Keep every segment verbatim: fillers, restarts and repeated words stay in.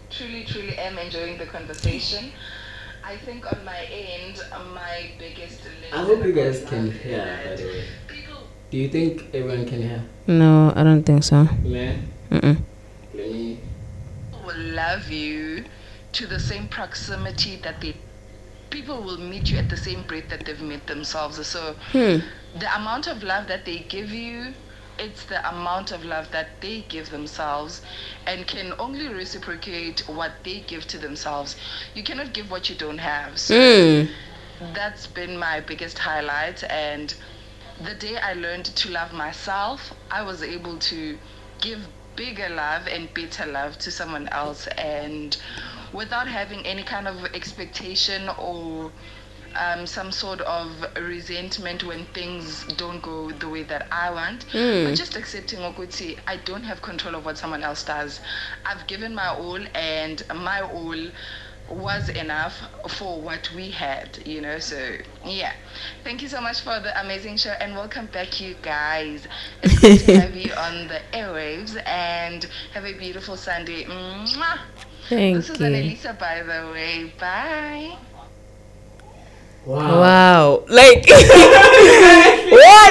truly, truly am enjoying the conversation. I think on my end, my biggest I lesson hope you guys about can love is hear, by that the way. people Do you think everyone can hear? No, I don't think so. Man, Mm-mm. let me. will love you to the same proximity that they people will meet you at the same rate that they've met themselves. So Hmm. the amount of love that they give you, it's the amount of love that they give themselves and can only reciprocate what they give to themselves. You cannot give what you don't have. So Mm. that's been my biggest highlight. And the day I learned to love myself, I was able to give bigger love and better love to someone else, and without having any kind of expectation or um, some sort of resentment when things don't go the way that I want, Mm. but just accepting Okuti, I don't have control of what someone else does. I've given my all, and my all was enough for what we had, you know. So yeah, thank you so much for the amazing show, and welcome back, you guys. It's good to have you on the airwaves, and have a beautiful Sunday. Mwah. Thank This is you. Annalisa, by the way. Bye. Wow. Wow. Like what?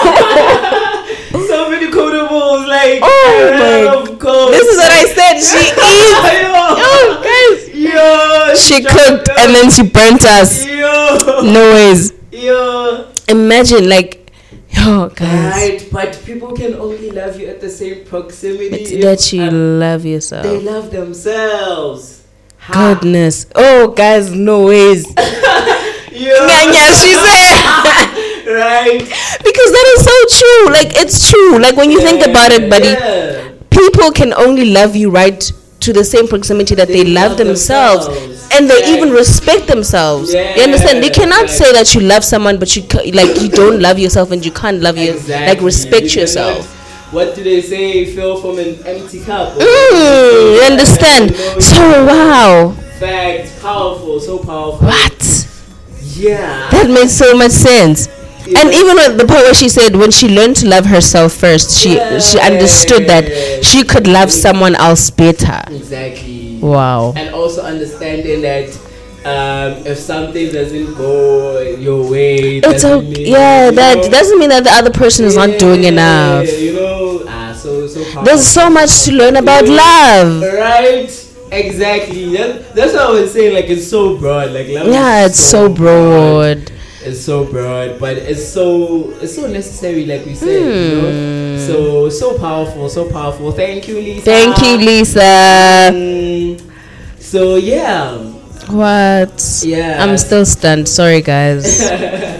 So many quotables, like. Oh my- of course. This is what I said. She eats. Oh, guys. Yo. She dropped cooked them. and then she burnt us. Yo. No ways. Yo. Imagine, like, yo, guys, Right, but people can only love you at the same proximity. it's if, that you um, love They yourself. love themselves. Ha. Goodness. Oh, guys, no ways. Yo. Nyanya, she said. Right. Because that is so true. Like, it's true. Like, when you think about it, buddy, Yeah. people can only love you right to the same proximity that they, They love love themselves. themselves. And they Yeah. even respect themselves. Yeah. You understand? You cannot Right. say that you love someone, but you ca- like you don't love yourself, and you can't love you Exactly. like respect You yourself. cannot- What do they say? Fill from an empty cup. Mm, you Yeah, understand? you know, So yeah. wow, Fact, powerful, so powerful. what? Yeah. That made so much sense. And Yeah. even with the part where she said when she learned to love herself first, she Yeah. she understood that she could love someone else better. Exactly. Wow. And also understanding that um, if something doesn't go your way, It's doesn't okay. mean, Yeah, you that know, doesn't mean that the other person is not doing yeah, enough. You know, ah, so so powerful. There's so much to learn about love. Right? Exactly. That, that's what I was saying. Like it's so broad. Like love Yeah, is it's so broad. It's so broad, but it's so it's so necessary. Like we said, you know. Hmm. So so powerful, so powerful. Thank you, Lisa. Thank you, Lisa. Mm, so yeah, What? yeah. I'm still stunned. Sorry, guys. so,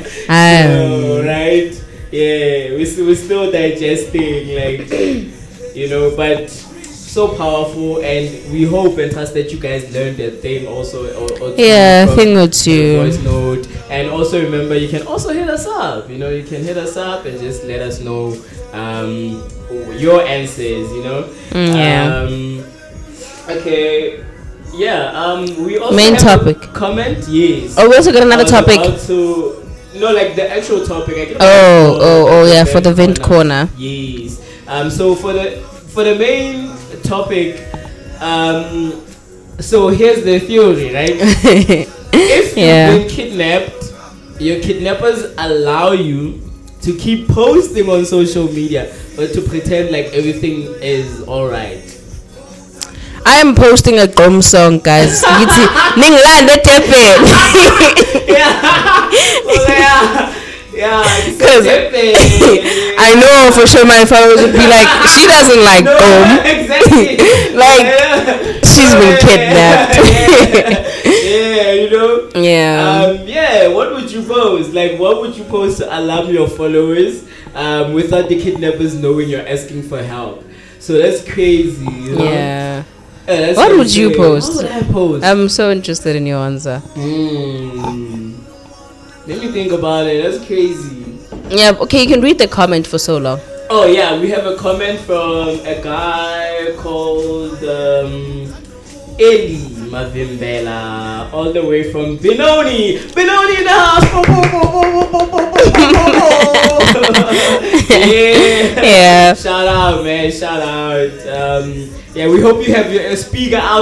Um, right? Yeah, we we're still digesting, like you know, but so powerful, and we hope and trust that you guys learned that thing also. Or, or two yeah, from thing or the two. voice note, and also remember you can also hit us up. You know, you can hit us up and just let us know um, your answers. You know. Mm, yeah. Um, okay. Yeah. Um. We also Main have a topic. comment. Yes. Oh, we also got I another was topic. about to- no, like the actual topic. I can Oh, oh, oh, yeah, for the vent corner. Yes. Um. So for the for the main topic, um. So here's the theory, right? If you've Yeah. been kidnapped, your kidnappers allow you to keep posting on social media, but to pretend like everything is alright. I am posting a Gqom song, guys. Ngithi, ningilande Durban. Well, yeah. Yeah. it's Because epic. I know for sure my followers would be like, she doesn't like No, Gqom. exactly. Like, Yeah. she's been kidnapped. Yeah, yeah, you know. Yeah. Um, yeah. What would you post? Like, what would you post to alarm your followers um, without the kidnappers knowing you're asking for help? So that's crazy. You know? Yeah. Yeah, that's What what would I'm you saying. post? What would I post? I'm so interested in your answer. Hmm. Let me think about it. That's crazy. Yeah, okay, you can read the comment for so long. Oh yeah, we have a comment from a guy called um, Eli Mavimbela, all the way from Benoni. Benoni in the house. Yeah. Yeah. Shout out, man. Shout out. Um, yeah, we hope you have your speaker out.